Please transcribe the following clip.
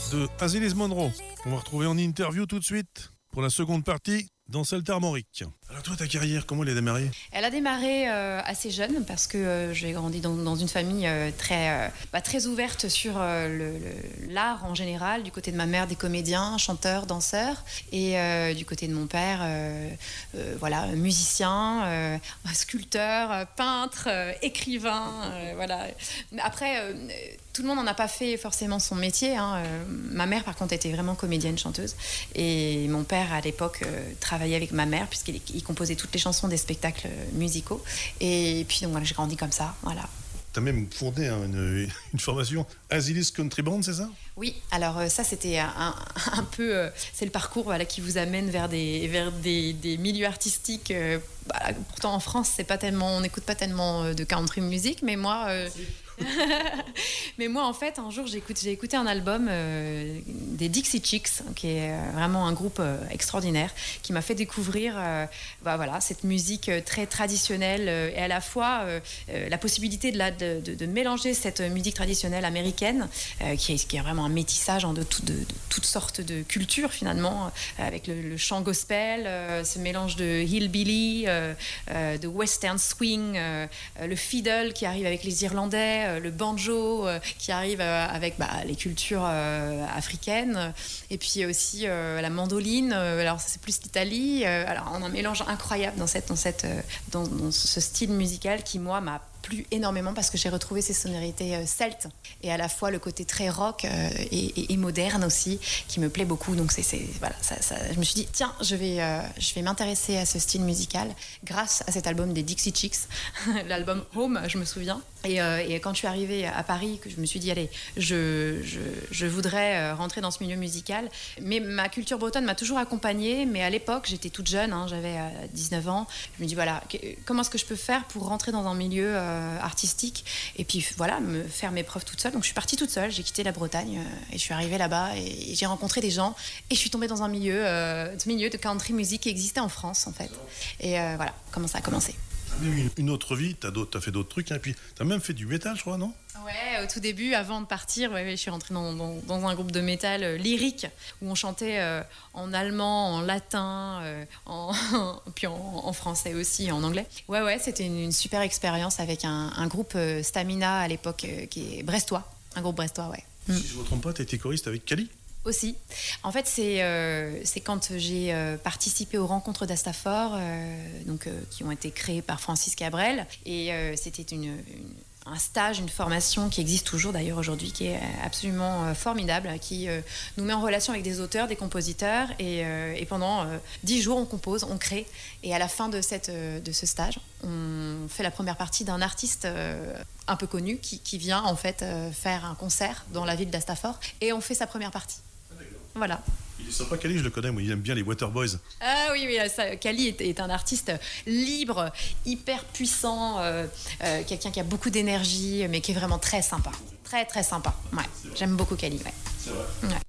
de Azilis Monroe, qu'on va retrouver en interview tout de suite pour la seconde partie dans Salter Armorique. Alors toi, ta carrière, comment elle a démarré ? Elle a démarré assez jeune parce que j'ai grandi dans une famille très ouverte sur l'art en général. Du côté de ma mère, des comédiens, chanteurs, danseurs. Et du côté de mon père, musicien, sculpteur, peintre, écrivain. Voilà. Après, tout le monde n'en a pas fait forcément son métier. Ma mère, par contre, était vraiment comédienne, chanteuse. Et mon père, à l'époque, travaillait avec ma mère puisqu'il composait toutes les chansons des spectacles musicaux. Et puis, donc, voilà, j'ai grandi comme ça. Voilà. Tu as même fondé une formation Azilis Country Band, c'est ça ? Oui, alors ça c'était un peu c'est le parcours qui vous amène vers des milieux artistiques. Pourtant en France on n'écoute pas tellement de country music, mais moi en fait un jour j'ai écouté un album des Dixie Chicks, qui est vraiment un groupe extraordinaire, qui m'a fait découvrir cette musique très traditionnelle et à la fois la possibilité de mélanger cette musique traditionnelle américaine qui est vraiment un métissage de toutes sortes de cultures finalement, avec le chant gospel, ce mélange de hillbilly, de western swing, le fiddle qui arrive avec les Irlandais, le banjo qui arrive avec les cultures africaines, et puis aussi la mandoline. Alors ça c'est plus l'Italie. Alors on a un mélange incroyable dans ce style musical qui moi m'a plu énormément parce que j'ai retrouvé ces sonorités celtes et à la fois le côté très rock et moderne aussi qui me plaît beaucoup. Donc je me suis dit tiens, je vais m'intéresser à ce style musical grâce à cet album des Dixie Chicks, l'album Home, je me souviens. Et quand je suis arrivée à Paris, que je me suis dit allez, je voudrais rentrer dans ce milieu musical. Mais ma culture bretonne m'a toujours accompagnée, mais à l'époque j'étais toute jeune, j'avais 19 ans. Je me dis voilà, comment est-ce que je peux faire pour rentrer dans un milieu artistique et puis voilà, me faire mes preuves toute seule. Donc je suis partie toute seule, j'ai quitté la Bretagne et je suis arrivée là-bas et j'ai rencontré des gens et je suis tombée dans un milieu de country music qui existait en France en fait. Et voilà comment ça a commencé. T'as même une autre vie, t'as fait d'autres trucs, et puis t'as même fait du métal, je crois, non ? Ouais, au tout début, avant de partir, je suis rentrée dans un groupe de métal lyrique où on chantait en allemand, en latin, puis en français aussi, en anglais. Ouais, c'était une super expérience avec un groupe Stamina à l'époque qui est brestois, un groupe brestois, ouais. Si je ne me trompe pas, t'étais choriste avec Kali ? Aussi. En fait, c'est quand j'ai participé aux rencontres d'Astafor, qui ont été créées par Francis Cabrel, et c'était un stage, une formation qui existe toujours d'ailleurs aujourd'hui, qui est absolument formidable, qui nous met en relation avec des auteurs, des compositeurs, et pendant 10 jours on compose, on crée, et à la fin de ce stage, on fait la première partie d'un artiste un peu connu qui vient en fait faire un concert dans la ville d'Astafor, et on fait sa première partie. Voilà. Il est sympa, Kali, je le connais, moi, il aime bien les Waterboys. Ah oui, Kali est un artiste libre, hyper puissant, quelqu'un qui a beaucoup d'énergie, mais qui est vraiment très sympa. Très, très sympa. Ouais. J'aime beaucoup Kali, ouais. C'est vrai. Ouais.